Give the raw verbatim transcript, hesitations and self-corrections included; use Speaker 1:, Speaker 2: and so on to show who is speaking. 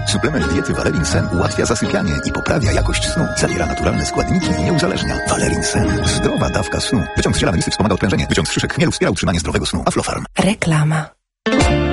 Speaker 1: Suplement diety Valerin Sen ułatwia zasypianie i poprawia jakość snu. Zawiera naturalne składniki i nie uzależnia. Valerin Sen. Zdrowa dawka snu. Wyciąg z ziela melisy wspomaga odprężenie. Wyciąg z szyszek chmielu wspiera utrzymanie zdrowego snu. Aflofarm.
Speaker 2: Reklama.